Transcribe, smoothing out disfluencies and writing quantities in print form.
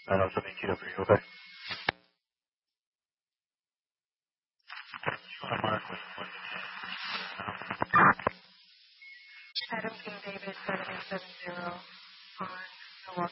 Let me queue up for you, okay? Mark with Adam King David 7870 on Milwaukee.